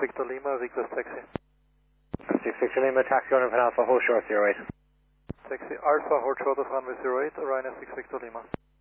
Victor Lima, request taxi. 6 Victor Lima, taxi owner for Alpha, hold short 08. Taxi Alpha, hold short of runway 08, Ryanair 6 Victor Lima.